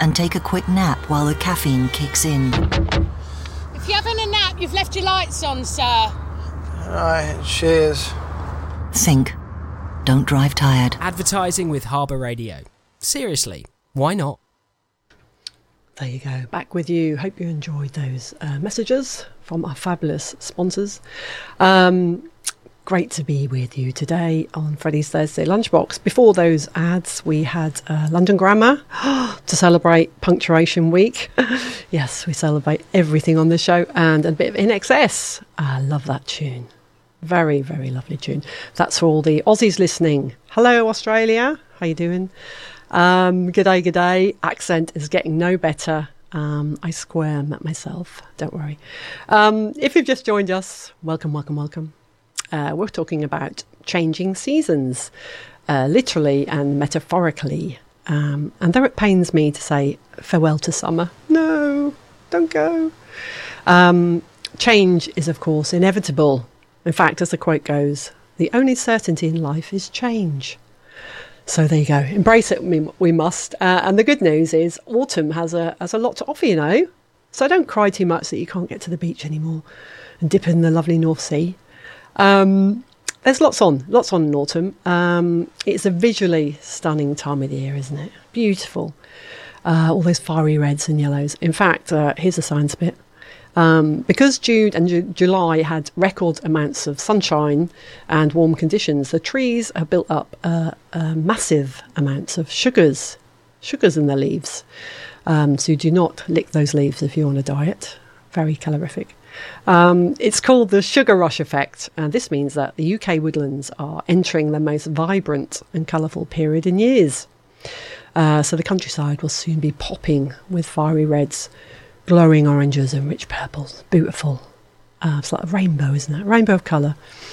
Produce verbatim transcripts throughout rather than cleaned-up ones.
and take a quick nap while the caffeine kicks in. If you're having a nap, you've left your lights on, sir. Right, cheers. Think. Don't drive tired. Advertising with Harbour Radio. Seriously, why not? There you go, back with you. Hope you enjoyed those uh, messages from our fabulous sponsors. Um, great to be with you today on Freddie's Thursday Lunchbox. Before those ads, we had uh, London Grammar to celebrate Punctuation Week. Yes, we celebrate everything on the show, and a bit of I N X S. I love that tune. Very, very lovely tune. That's for all the Aussies listening. Hello, Australia. How you doing? Um, g'day, g'day. Accent is getting no better. Um, I squirm at myself. Don't worry. Um, if you've just joined us, welcome, welcome, welcome. Uh, we're talking about changing seasons, uh, literally and metaphorically. Um, and though it pains me to say farewell to summer, no, don't go. Um, change is, of course, inevitable. In fact, as the quote goes, the only certainty in life is change. So there you go. Embrace it, we, we must. Uh, and the good news is autumn has a has a lot to offer, you know. So don't cry too much that you can't get to the beach anymore and dip in the lovely North Sea. Um, there's lots on, lots on in autumn. Um, it's a visually stunning time of the year, isn't it? Beautiful. Uh, all those fiery reds and yellows. In fact, uh, here's a science bit. Um, because June and Ju- July had record amounts of sunshine and warm conditions, the trees have built up uh, uh, massive amounts of sugars, sugars in their leaves. Um, so do not lick those leaves if you're on a diet. Very calorific. Um, it's called the sugar rush effect, and this means that the U K woodlands are entering their most vibrant and colourful period in years. Uh, so the countryside will soon be popping with fiery reds, glowing oranges and rich purples. Beautiful. Uh, it's like a rainbow, isn't it? Rainbow of colour.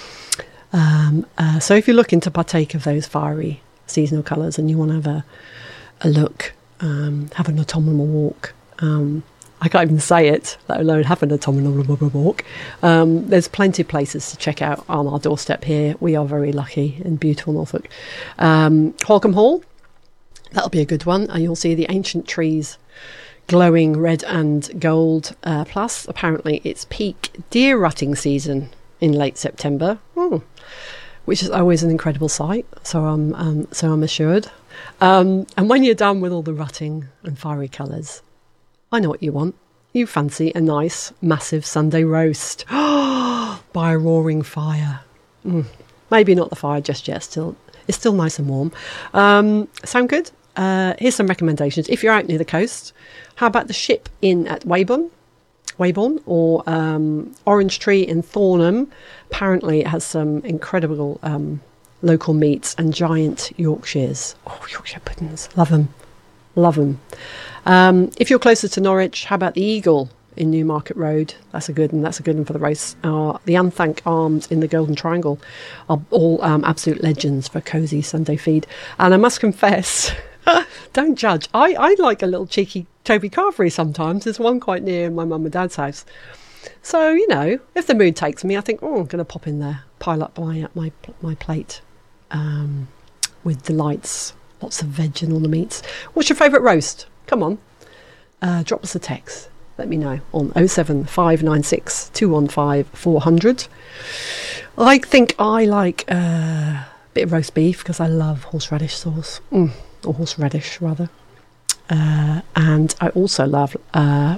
Um, uh, so if you're looking to partake of those fiery seasonal colours and you want to have a, a look, um, have an autumnal walk, um, I can't even say it, let alone have an autumnal walk. Um, there's plenty of places to check out on our doorstep here. We are very lucky in beautiful Norfolk. Um, Holcombe Hall, that'll be a good one. And you'll see the ancient trees glowing red and gold. Uh, plus, apparently, it's peak deer rutting season in late September, hmm, which is always an incredible sight. So I'm, um, so I'm assured. Um, and when you're done with all the rutting and fiery colours, I know what you want. You fancy a nice, massive Sunday roast by a roaring fire. Mm. Maybe not the fire just yet. Still, it's still nice and warm. Um, sound good? Uh, here's some recommendations. If you're out near the coast, how about the Ship Inn at Weybourne, Weybourne, or um, Orange Tree in Thornham? Apparently, it has some incredible um, local meats and giant Yorkshires. Oh, Yorkshire puddings, love them, love them. Um, if you're closer to Norwich, how about the Eagle in Newmarket Road? That's a good one. That's a good one for the race. Uh, the Unthank Arms in the Golden Triangle are all um, absolute legends for cosy Sunday feed. And I must confess, don't judge. I, I like a little cheeky Toby Carvery sometimes. There's one quite near my mum and dad's house. So, you know, if the mood takes me, I think, oh, I'm going to pop in there, pile up my my my plate um, with delights, lots of veg and all the meats. What's your favourite roast? Come on, uh, drop us a text. Let me know on oh seven five nine six two one five four hundred. I think I like uh, a bit of roast beef because I love horseradish sauce, mm, or horseradish rather. Uh, and I also love uh,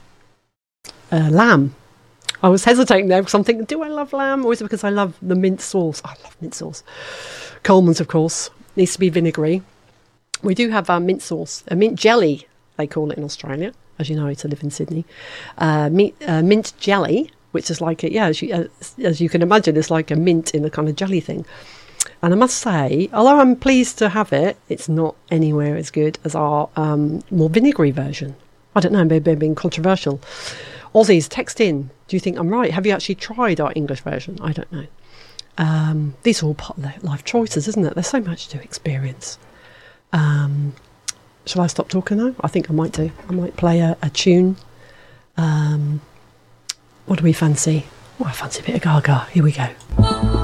uh, lamb. I was hesitating there because I'm thinking, do I love lamb or is it because I love the mint sauce? I love mint sauce. Coleman's, of course, needs to be vinegary. We do have uh, mint sauce, a mint jelly, they call it in Australia. As you know, to live in Sydney. Uh, mint, uh, mint jelly, which is like, a, yeah, as you, uh, as you can imagine, it's like a mint in a kind of jelly thing. And I must say, although I'm pleased to have it, it's not anywhere as good as our um, more vinegary version. I don't know, maybe I'm being controversial. Aussies, text in. Do you think I'm right? Have you actually tried our English version? I don't know. Um, these are all part of their life choices, isn't it? There's so much to experience. Um, shall I stop talking now? I think I might do. I might play a, a tune. Um, what do we fancy? Oh, I fancy a bit of Gaga. Here we go.